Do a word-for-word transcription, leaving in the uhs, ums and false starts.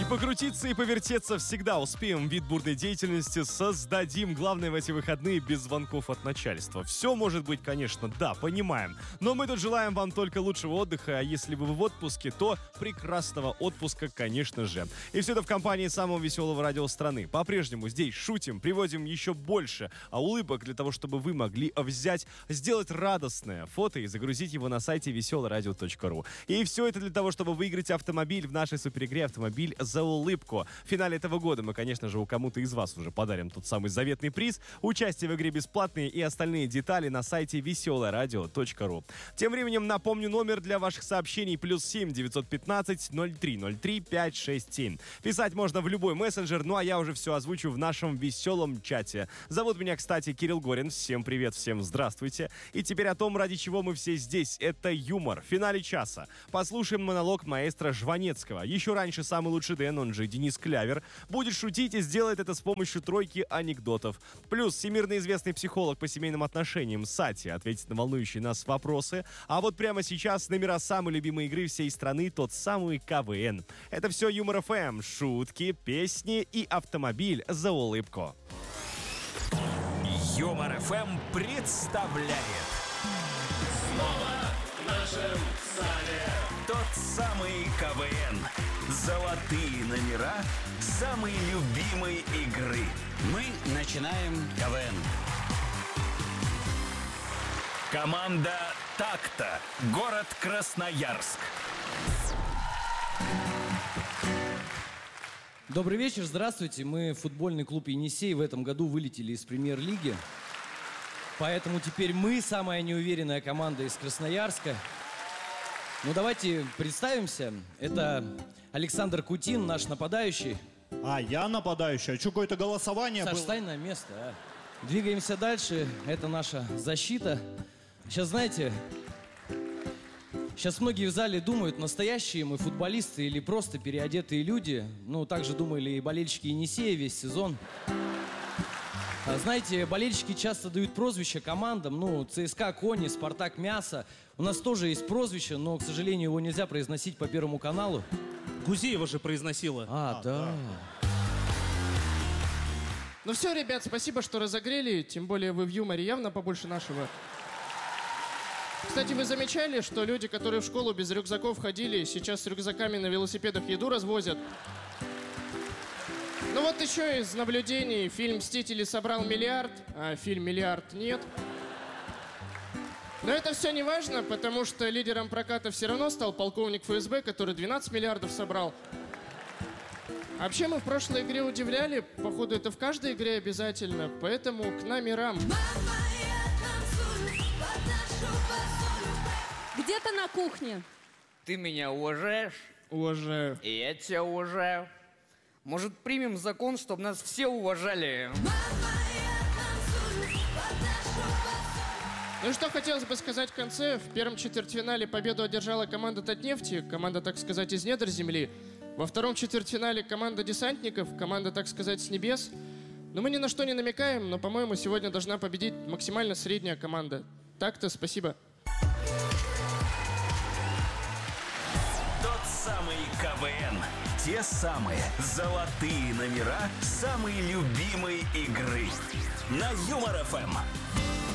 покрутиться, и повертеться всегда успеем. Вид бурной деятельности создадим. Главное в эти выходные без звонков от начальства. Все может быть, конечно, да, понимаем. Но мы тут желаем вам только лучшего отдыха. А если вы в отпуске, то прекрасного отпуска, конечно же. И все это в компании самого веселого радио страны. По-прежнему здесь шутим, приводим еще больше а улыбок для того, чтобы вы могли взять, сделать радостное фото и загрузить его на сайте веселое радио точка ру. И все это для того, чтобы выиграть автомобиль в нашей суперигре «Автомобиль за улыбку». В финале этого года мы, конечно же, у кому-то из вас уже подарим тот самый заветный приз. Участие в игре бесплатные и остальные детали на сайте веселое радио точка ру. Тем временем напомню номер для ваших сообщений: плюс семь девятьсот пятнадцать ноль три ноль три пять шесть семь. Писать можно в любой мессенджер, ну а я уже все озвучу в нашем веселом чате. Зовут меня, кстати, Кирилл Горин. Всем привет, всем здравствуйте. И теперь о том, ради чего мы все здесь. Это юмор. В финале часа послушаем монолог маэстро Жванецкого. Еще раньше самый лучший Дэн, он же Денис Клявер, будет шутить и сделает это с помощью тройки анекдотов. Плюс всемирно известный психолог по семейным отношениям Сати ответит на волнующие нас вопросы. А вот прямо сейчас номера самой любимой игры всей страны, тот самый КВН. Это все Юмор эф эм, шутки, песни и автомобиль за улыбку. Юмор эф эм представляет Снова в нашем зале тот самый КВН. Золотые номера самой любимой игры. Мы начинаем КВН. Команда «Такта». Город Красноярск. Добрый вечер, здравствуйте. Мы, футбольный клуб «Енисей», в этом году вылетели из премьер-лиги. Поэтому теперь мы самая неуверенная команда из Красноярска. Ну, давайте представимся. Это Александр Кутин, наш нападающий. А, я нападающий? А что, какое-то голосование Саш, было? встань на место, а. Двигаемся дальше. Это наша защита. Сейчас, знаете, сейчас многие в зале думают, настоящие мы футболисты или просто переодетые люди. Ну, также думали и болельщики Енисея весь сезон. А, знаете, болельщики часто дают прозвища командам. Ну, ЦСКА Кони, Спартак Мясо. У нас тоже есть прозвище, но, к сожалению, его нельзя произносить по Первому каналу. Гузеева же произносила. А, А, да. да. Ну все, ребят, спасибо, что разогрели. Тем более вы в юморе явно побольше нашего. Кстати, вы замечали, что люди, которые в школу без рюкзаков ходили, сейчас с рюкзаками на велосипедах еду развозят? Ну вот еще из наблюдений. Фильм «Мстители» собрал миллиард, а фильм «Миллиард» нет. Но это все не важно, потому что лидером проката все равно стал полковник эф эс бэ, который двенадцать миллиардов собрал. Вообще мы в прошлой игре удивляли, походу это в каждой игре обязательно, поэтому к номерам. Где-то на кухне. Ты меня уважаешь? Уважаю. И я тебя уважаю. Может, примем закон, чтобы нас все уважали? Ну и что хотелось бы сказать в конце. В первом четвертьфинале победу одержала команда Татнефти, команда, так сказать, из недр земли. Во втором четвертьфинале команда десантников, команда, так сказать, с небес. Но мы ни на что не намекаем, но, по-моему, сегодня должна победить максимально средняя команда. Так-то спасибо. Тот самый КВН. Те самые золотые номера самой любимой игры. На Юмор эф эм.